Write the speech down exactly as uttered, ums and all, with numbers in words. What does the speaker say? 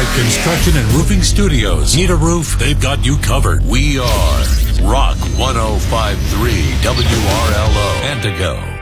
Construction and Roofing Studios. Need a roof? They've got you covered. We are Rock one oh five point three W R L O, Antigo.